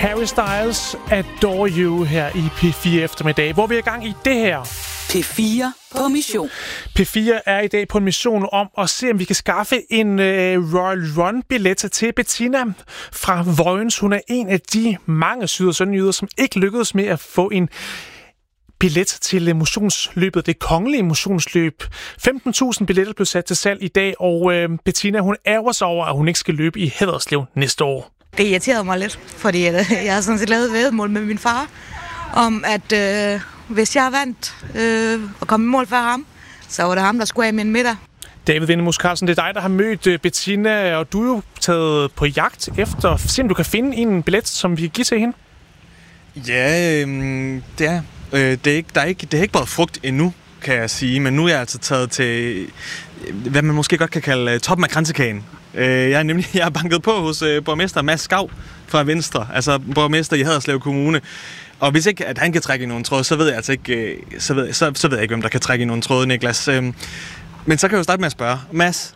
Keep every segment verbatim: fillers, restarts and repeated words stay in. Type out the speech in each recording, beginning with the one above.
Harry Styles, Adore You her i P fire eftermiddag, hvor vi er i gang i det her. P fire på mission. P fire er i dag på en mission om at se, om vi kan skaffe en øh, Royal Run-billet til Bettina fra Vojens. Hun er en af de mange syd- og sønderjyder, som ikke lykkedes med at få en billet til motionsløbet, det kongelige motionsløb. femten tusind billetter blev sat til salg i dag, og øh, Bettina, hun ærger sig over, at hun ikke skal løbe i Haderslev næste år. Det irriterede mig lidt, fordi jeg har sådan set lavet et væddemål med min far, om at øh, hvis jeg vandt øh, og kom i mål før ham, så var det ham, der skulle af min middag. David Vindemus Carlsen, det er dig, der har mødt øh, Bettina, og du er jo taget på jagt efter, se om du kan finde en billet, som vi kan give til hende. Ja, øh, det er øh, det er ikke, der er ikke, det er ikke bare frugt endnu, kan jeg sige, men nu er jeg altså taget til, hvad man måske godt kan kalde uh, toppen af kransekagen. Uh, jeg er nemlig jeg er banket på hos uh, borgmester Mads Skav fra Venstre, altså borgmester i Haderslev Kommune. Og hvis ikke at han kan trække i nogen tråd, så ved jeg altså ikke, uh, så ved, så, så ved jeg ikke, hvem der kan trække i nogen tråd, Niklas. Uh, men så kan jeg jo starte med at spørge, Mads,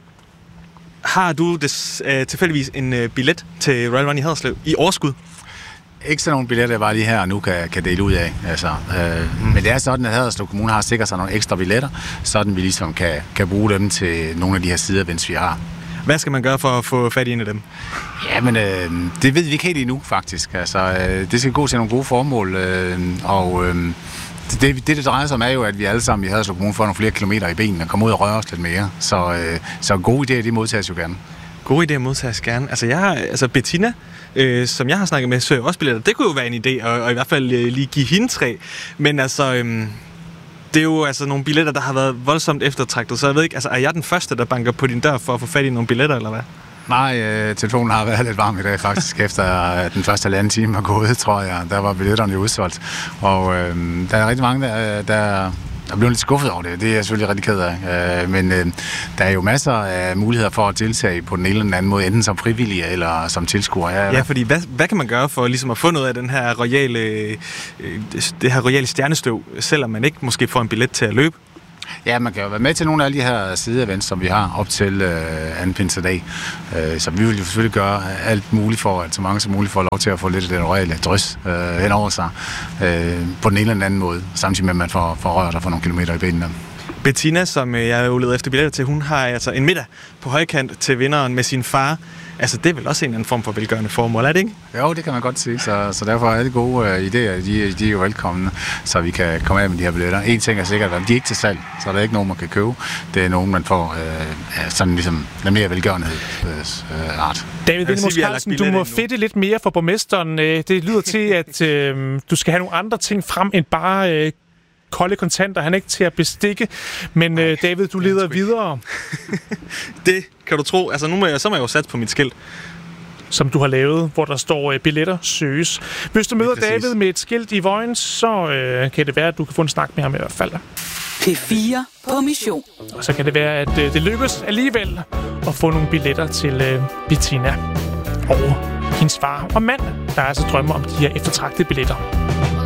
har du des, uh, tilfældigvis en uh, billet til Royal Run i Haderslev i overskud? Ikke sådan nogle billetter, jeg bare lige her og nu kan, kan dele ud af. Altså, øh, mm. Men det er sådan, at Haderslev Kommune har sikret sig nogle ekstra billetter, sådan vi ligesom kan, kan bruge dem til nogle af de her sideevents, vi har. Hvad skal man gøre for at få fat i en af dem? Jamen, øh, det ved vi ikke helt endnu, faktisk. Altså, øh, det skal gå til nogle gode formål, øh, og øh, det, det, det drejer sig om, er jo, at vi alle sammen i Haderslev Kommune får nogle flere kilometer i benene og kommer ud og rører os lidt mere. Så, øh, så gode idéer, de modtages jo gerne. Gode idéer modtages gerne. Altså, jeg har, altså Bettina, øh, som jeg har snakket med, søger også billetter. Det kunne jo være en idé, og, og i hvert fald øh, lige give hende tre. Men altså, øh, det er jo altså nogle billetter, der har været voldsomt eftertragtet. Så jeg ved ikke, altså, er jeg den første, der banker på din dør for at få fat i nogle billetter, eller hvad? Nej, øh, telefonen har været lidt varm i dag faktisk, efter at den første halvanden time var gået, tror jeg. Der var billetterne udsolgt. Og øh, der er rigtig mange, der... der Jeg blev lidt skuffet over det, det er jeg selvfølgelig rigtig ked af. Men øh, der er jo masser af muligheder for at deltage på den ene eller den anden måde, enten som frivillige eller som tilskuer. Ja, ja, fordi hvad, hvad kan man gøre for ligesom at få noget af den her royale, øh, det her royale stjernestøv, selvom man ikke måske får en billet til at løbe? Ja, man kan jo være med til nogle af alle de her sideevents, som vi har op til øh, anden pinsedag. Øh, så vi vil jo selvfølgelig gøre alt muligt for, at så mange som muligt får lov til at få lidt af den royale drys øh, hen over sig øh, på den ene eller den anden måde, samtidig med, at man får, får rørt og får nogle kilometer i benene. Bettina, som jeg jo leder efter billetter til, hun har altså en middag på højkant til vinderen med sin far. Altså, det er vel også en eller anden form for velgørende formål, er det ikke? Jo, det kan man godt sige. Så, så derfor er alle gode uh, idéer, de, de er jo velkomne, så vi kan komme af med de her billetter. En ting er sikkert, at de er ikke til salg, så er der ikke nogen, man kan købe. Det er nogen, man får uh, sådan ligesom en mere velgørenhed uh, art. David Vindemus Carlsen, du må fedte lidt mere for borgmesteren. Det lyder til, at uh, du skal have nogle andre ting frem end bare... Uh, kolde kontanter, han er ikke til at bestikke. Men Ej, David, du leder videre. Det kan du tro. Altså, nu må jeg, så må jeg jo satse på mit skilt. Som du har lavet, hvor der står billetter søges. Hvis du møder David med et skilt i Vojens, så øh, kan det være, at du kan få en snak med ham i hvert fald. P fire på mission. Og så kan det være, at øh, det lykkes alligevel at få nogle billetter til øh, Bettina og hendes far og mand, der altså drømmer om de her eftertragtede billetter.